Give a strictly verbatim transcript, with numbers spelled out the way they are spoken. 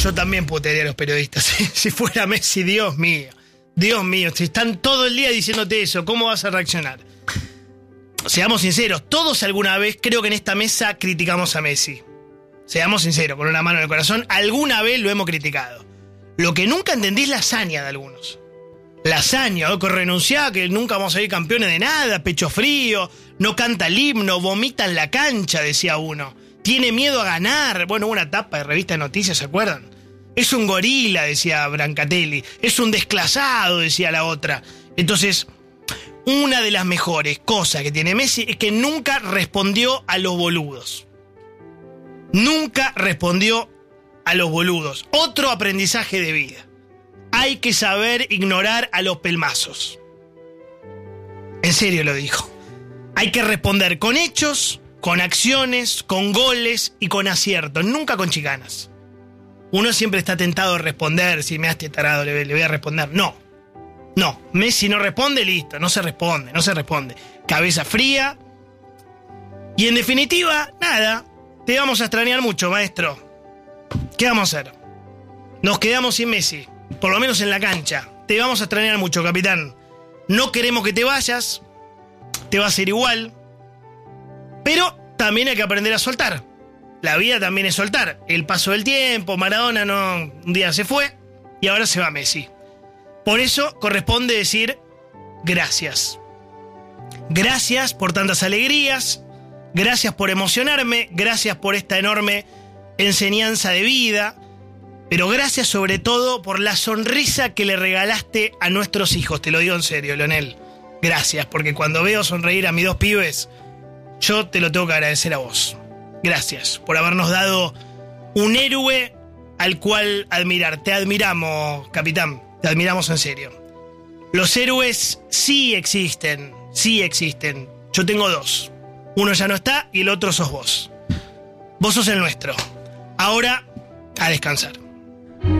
yo también putearía a los periodistas. Si fuera Messi, Dios mío. Dios mío, si están todo el día diciéndote eso, ¿cómo vas a reaccionar? Seamos sinceros, todos alguna vez, creo que en esta mesa criticamos a Messi. Seamos sinceros, con una mano en el corazón, alguna vez lo hemos criticado. Lo que nunca entendí es la hazaña de algunos. La hazaña, ¿no? Que renunciaba, que nunca vamos a ir campeones de nada, pecho frío, no canta el himno, vomita en la cancha, decía uno. Tiene miedo a ganar. Bueno, una tapa de revista de noticias, ¿se acuerdan? Es un gorila, decía Brancatelli. Es un desclasado, decía la otra. Entonces, una de las mejores cosas que tiene Messi es que nunca respondió a los boludos. Nunca respondió a los boludos. Otro aprendizaje de vida. Hay que saber ignorar a los pelmazos. En serio lo dijo. Hay que responder con hechos, con acciones, con goles y con aciertos, nunca con chicanas. Uno siempre está tentado de responder, si me has tarado, le, le voy a responder. No, no, Messi no responde, listo, no se responde, no se responde. Cabeza fría. Y en definitiva, nada, te vamos a extrañar mucho, maestro. ¿Qué vamos a hacer? Nos quedamos sin Messi, por lo menos en la cancha. Te vamos a extrañar mucho, capitán. No queremos que te vayas, te va a ser igual. Pero también hay que aprender a soltar. La vida también es soltar. El paso del tiempo, Maradona no, un día se fue y ahora se va Messi. Por eso corresponde decir gracias. Gracias por tantas alegrías, gracias por emocionarme, gracias por esta enorme enseñanza de vida, pero gracias sobre todo por la sonrisa que le regalaste a nuestros hijos. Te lo digo en serio, Leonel. Gracias, porque cuando veo sonreír a mis dos pibes, yo te lo tengo que agradecer a vos. Gracias por habernos dado un héroe al cual admirar. Te admiramos, capitán. Te admiramos en serio. Los héroes sí existen. Sí existen. Yo tengo dos. Uno ya no está y el otro sos vos. Vos sos el nuestro. Ahora, a descansar.